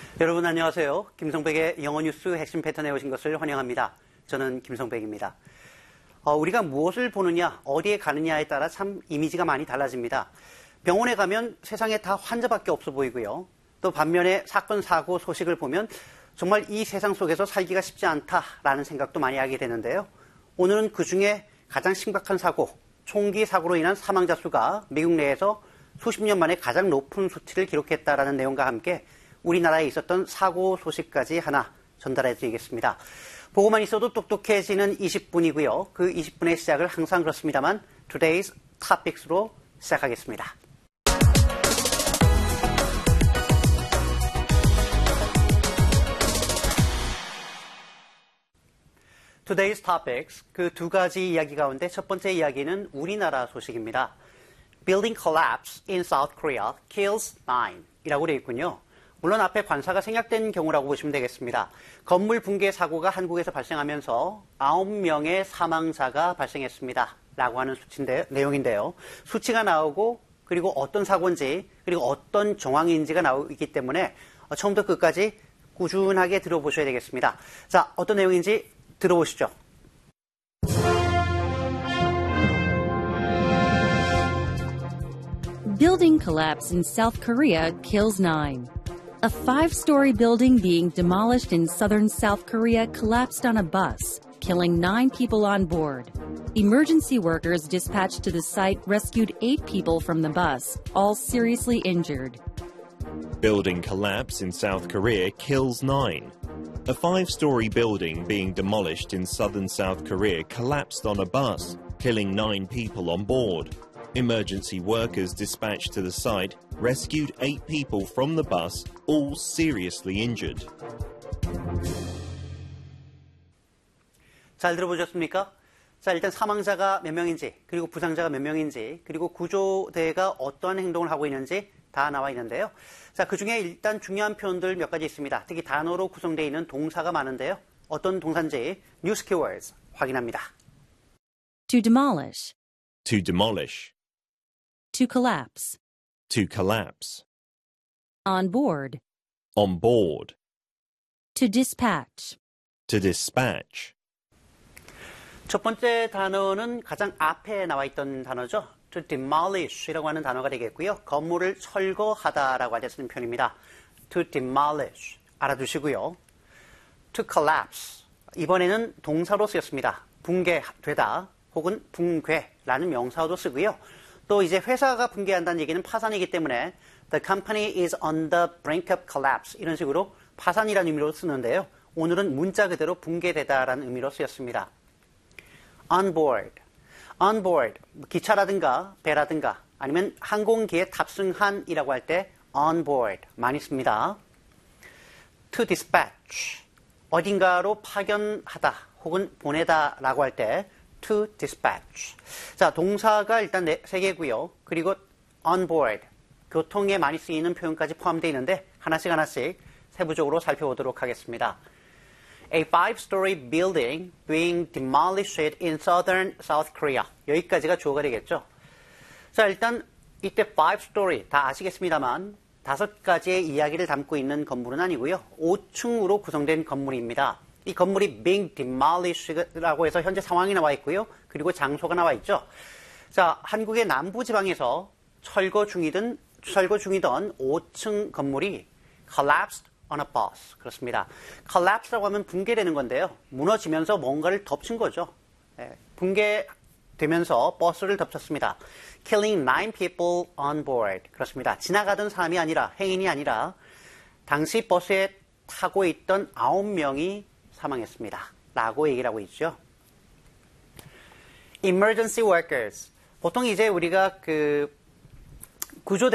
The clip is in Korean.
여러분 안녕하세요. 김성백의 영어 뉴스 핵심 패턴에 오신 것을 환영합니다. 저는 김성백입니다. 우리가 무엇을 보느냐, 어디에 가느냐에 따라 참 이미지가 많이 달라집니다. 병원에 가면 세상에 다 환자밖에 없어 보이고요. 또 반면에 사건, 사고 소식을 보면 정말 이 세상 속에서 살기가 쉽지 않다라는 생각도 많이 하게 되는데요. 오늘은 그중에 가장 심각한 사고, 총기 사고로 인한 사망자 수가 미국 내에서 수십 년 만에 가장 높은 수치를 기록했다라는 내용과 함께 우리나라에 있었던 사고 소식까지 하나 전달해 드리겠습니다. 보고만 있어도 똑똑해지는 20분이고요. 그 20분의 시작을 항상 그렇습니다만 Today's Topics로 시작하겠습니다. Today's Topics, 그 두 가지 이야기 가운데 첫 번째 이야기는 우리나라 소식입니다. Building collapse in South Korea kills 9 이라고 되어 있군요. 물론 앞에 관사가 생략된 경우라고 보시면 되겠습니다. 건물 붕괴 사고가 한국에서 발생하면서 9명의 사망자가 발생했습니다. 라고 하는 내용인데요. 수치가 나오고 그리고 어떤 사고인지 그리고 어떤 정황인지가 나오기 때문에 처음부터 끝까지 꾸준하게 들어보셔야 되겠습니다. 자, 어떤 내용인지 들어보시죠. Building collapse in South Korea kills 9. A 5-story building being demolished in southern South Korea collapsed on a bus, killing 9 people on board. Emergency workers dispatched to the site rescued 8 people from the bus, all seriously injured. Building collapse in South Korea kills 9. A 5-story building being demolished in southern South Korea collapsed on a bus, killing 9 people on board. Emergency workers dispatched to the site rescued 8 people from the bus, all seriously injured. 잘 들어보셨습니까? 자, 일단 사망자가 몇 명인지, 그리고 부상자가 몇 명인지, 그리고 구조대가 어떠한 행동을 하고 있는지 다 나와 있는데요. 자, 그중에 일단 중요한 표현들 몇 가지 있습니다. 특히 단어로 구성되어 있는 동사가 많은데요. 어떤 동사인지 뉴스 키워드스 확인합니다. To demolish. To demolish. To collapse. To collapse. On board. On board. To dispatch. To dispatch. 첫 번째 단어는 가장 앞에 나와 있던 단어죠. To demolish이라고 하는 단어가 되겠고요. 건물을 철거하다라고 할 때 쓰는 표현입니다. To demolish 알아두시고요. To collapse 이번에는 동사로 쓰였습니다. 붕괴되다 혹은 붕괴라는 명사로도 쓰고요. 또 이제 회사가 붕괴한다는 얘기는 파산이기 때문에 The company is on the brink of collapse 이런 식으로 파산이라는 의미로 쓰는데요. 오늘은 문자 그대로 붕괴되다라는 의미로 쓰였습니다. On board. On board. 기차라든가 배라든가 아니면 항공기에 탑승한이라고 할 때 on board 많이 씁니다. To dispatch. 어딘가로 파견하다 혹은 보내다라고 할 때 to dispatch. 자, 동사가 일단 3개고요. 그리고 on board. 교통에 많이 쓰이는 표현까지 포함되어 있는데 하나씩 세부적으로 살펴보도록 하겠습니다. A 5-story building being demolished in southern South Korea. 여기까지가 주어가 되겠죠. 자, 일단 이때 5-story 다 아시겠습니다만 5가지의 이야기를 담고 있는 건물은 아니고요. 5층으로 구성된 건물입니다. 이 건물이 being demolished라고 해서 현재 상황이 나와 있고요. 그리고 장소가 나와 있죠. 자, 한국의 남부 지방에서 철거 중이던 5층 건물이 collapsed on a bus. 그렇습니다. collapse라고 하면 붕괴되는 건데요. 무너지면서 뭔가를 덮친 거죠. 붕괴되면서 버스를 덮쳤습니다. killing 9 people on board. 그렇습니다. 지나가던 사람이 아니라 행인이 아니라 당시 버스에 타고 있던 9명이 사망했습니다. 라고 얘기를 하고 있죠. Emergency workers. 보통 이제 우리가 구조대